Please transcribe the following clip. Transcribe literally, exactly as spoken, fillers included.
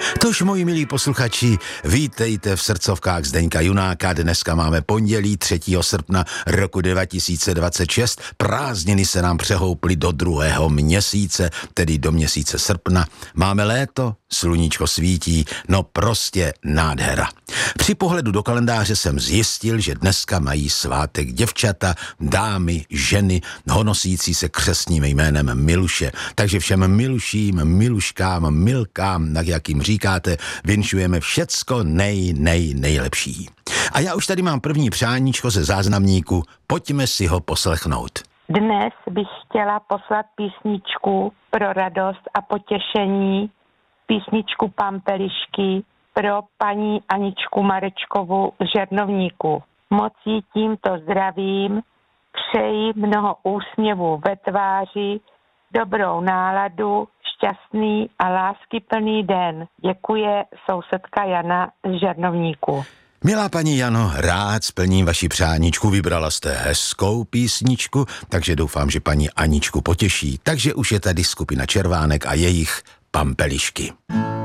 Tož, moji milí posluchači, vítejte v srdcovkách Zdeňka Junáka. Dneska máme pondělí třetího srpna roku dva tisíce dvacet šest. Prázdniny se nám přehouply do druhého měsíce, tedy do měsíce srpna. Máme léto, sluníčko svítí, no prostě nádhera. Při pohledu do kalendáře jsem zjistil, že dneska mají svátek děvčata, dámy, ženy, honosící se křestním jménem Miluše. Takže všem Miluším, Miluškám, Milkám, tak jak jim říkáte, vinšujeme všecko nej, nej, nejlepší. A já už tady mám první přáníčko ze záznamníku, pojďme si ho poslechnout. Dnes bych chtěla poslat písničku pro radost a potěšení, písničku Pampelišky pro paní Aničku Marečkovou z Žernovníku. Moc jí tímto zdravím, přeji mnoho úsměvů ve tváři, dobrou náladu, šťastný a láskyplný den. Děkuje sousedka Jana z Žernovníku. Milá paní Jano, rád splním vaši přáníčku, vybrala jste hezkou písničku, takže doufám, že paní Aničku potěší. Takže už je tady skupina Červánek a jejich Pampelišky.